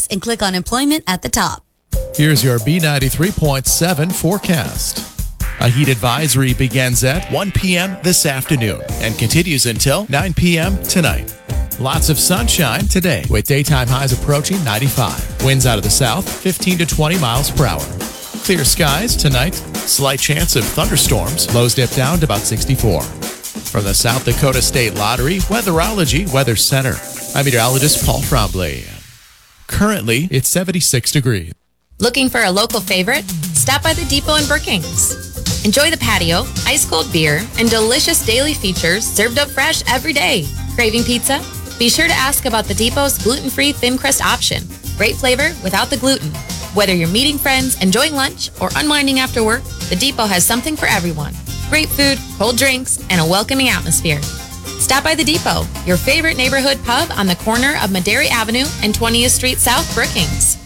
and click on employment at the top. Here's your B93.7 forecast. A heat advisory begins at 1 p.m. this afternoon and continues until 9 p.m. tonight. Lots of sunshine today with daytime highs approaching 95. Winds out of the south 15 to 20 miles per hour. Clear skies tonight. Slight chance of thunderstorms. Lows dip down to about 64. From the South Dakota State Lottery Weatherology Weather Center, I'm meteorologist Paul Frombley. Currently, it's 76 degrees. Looking for a local favorite? Stop by the Depot in Brookings. Enjoy the patio, ice-cold beer, and delicious daily features served up fresh every day. Craving pizza? Be sure to ask about the Depot's gluten-free thin crust option. Great flavor without the gluten. Whether you're meeting friends, enjoying lunch, or unwinding after work, the Depot has something for everyone. Great food, cold drinks, and a welcoming atmosphere. Stop by the Depot, your favorite neighborhood pub on the corner of Madera Avenue and 20th Street South, Brookings.